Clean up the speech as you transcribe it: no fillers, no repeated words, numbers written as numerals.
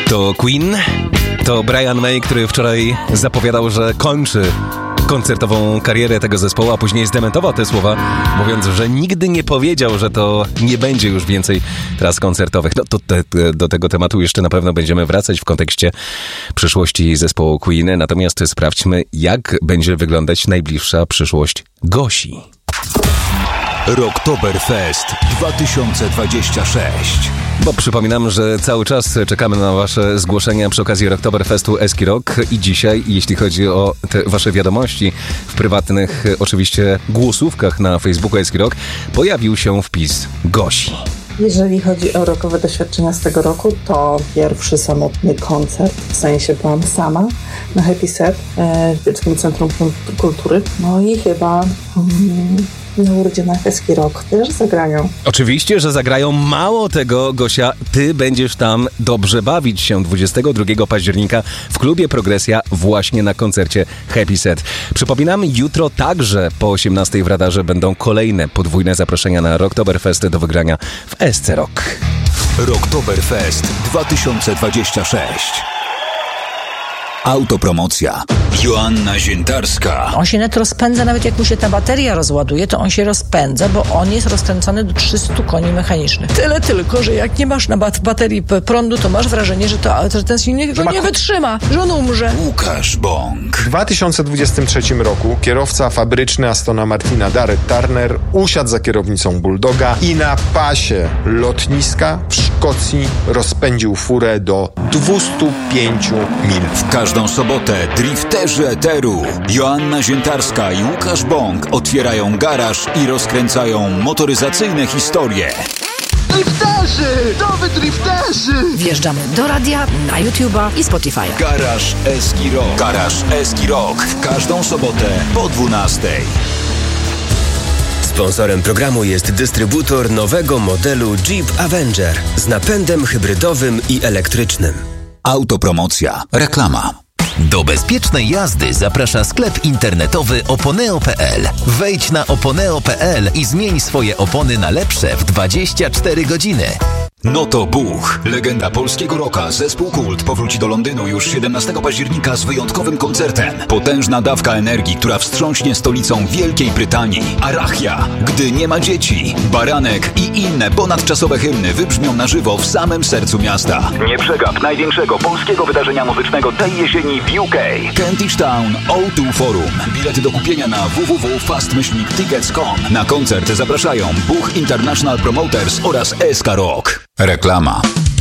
To Queen, to Brian May, który wczoraj zapowiadał, że kończy koncertową karierę tego zespołu, a później zdementował te słowa, mówiąc, że nigdy nie powiedział, że to nie będzie już więcej tras koncertowych. No to do tego tematu jeszcze na pewno będziemy wracać w kontekście przyszłości zespołu Queen. Natomiast sprawdźmy, jak będzie wyglądać najbliższa przyszłość Gosi. Rocktoberfest 2026. Bo przypominam, że cały czas czekamy na wasze zgłoszenia przy okazji Rocktoberfestu Eski Rock i dzisiaj, jeśli chodzi o te wasze wiadomości w prywatnych, oczywiście, głosówkach na Facebooku Eski Rock, pojawił się wpis Gosi. Jeżeli chodzi o rockowe doświadczenia z tego roku, to pierwszy samotny koncert, w sensie byłam sama na Happy Set w Bielskim Centrum Kultury. No i chyba na urodzinach Eski Rock też zagrają. Oczywiście, że zagrają. Mało tego, Gosia, ty będziesz tam dobrze bawić się 22 października w klubie Progresja właśnie na koncercie Happy Set. Przypominam, jutro także po 18 w radarze będą kolejne podwójne zaproszenia na Rocktoberfest do wygrania w SC Rock. Rocktoberfest 2026. Autopromocja. Joanna Ziętarska. On się net rozpędza, nawet jak mu się ta bateria rozładuje, to on się rozpędza, bo on jest rozkręcony do 300 koni mechanicznych. Tyle tylko, że jak nie masz na baterii prądu, to masz wrażenie, że ten silnik go nie wytrzyma, że on umrze. Łukasz Bąk. W 2023 roku kierowca fabryczny Astona Martina Darrell Turner usiadł za kierownicą Bulldoga i na pasie lotniska w Szkocji rozpędził furę do 205 mil. W każdą sobotę drifterzy eteru Joanna Ziętarska i Łukasz Bąk otwierają garaż i rozkręcają motoryzacyjne historie. Drifterzy! To wy drifterzy! Wjeżdżamy do radia, na YouTube'a i Spotify'a. Garaż Eski Rock. Garaż Eski Rock. W każdą sobotę po 12. Sponsorem programu jest dystrybutor nowego modelu Jeep Avenger z napędem hybrydowym i elektrycznym. Autopromocja. Reklama. Do bezpiecznej jazdy zaprasza sklep internetowy oponeo.pl. Wejdź na oponeo.pl i zmień swoje opony na lepsze w 24 godziny. No to Buch. Legenda polskiego rocka, zespół Kult powróci do Londynu już 17 października z wyjątkowym koncertem. Potężna dawka energii, która wstrząśnie stolicą Wielkiej Brytanii. Arachia, Gdy nie ma dzieci, Baranek i inne ponadczasowe hymny wybrzmią na żywo w samym sercu miasta. Nie przegap największego polskiego wydarzenia muzycznego tej jesieni w UK. Kentish Town O2 Forum. Bilety do kupienia na www.fast-tickets.com. Na koncert zapraszają Buch International Promoters oraz SK Rock. Reklama.